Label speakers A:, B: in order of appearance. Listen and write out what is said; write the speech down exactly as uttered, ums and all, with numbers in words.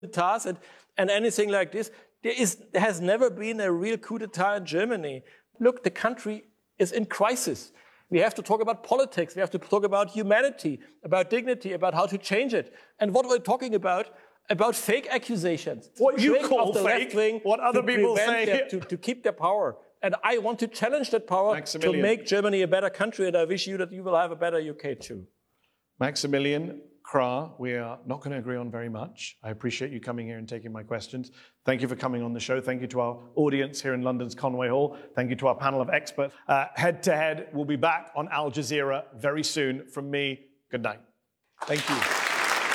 A: d'etats and, and anything like this. There, is, there has never been a real coup d'etat in Germany. Look, the country is in crisis. We have to talk about politics. We have to talk about humanity, about dignity, about how to change it. And what we're talking about, about fake accusations.
B: What you
A: Trick
B: call
A: of the
B: fake,
A: left wing
B: what other
A: to
B: people
A: prevent
B: say.
A: their- to, to keep their power. And I want to challenge that power to
B: Maximilian.
A: make Germany a better country, and I wish you that you will have a better U K too.
B: Maximilian Krah, we are not going to agree on very much. I appreciate you coming here and taking my questions. Thank you for coming on the show. Thank you to our audience here in London's Conway Hall. Thank you to our panel of experts. Uh, Head to Head will be back on Al Jazeera very soon. From me, good night. Thank you.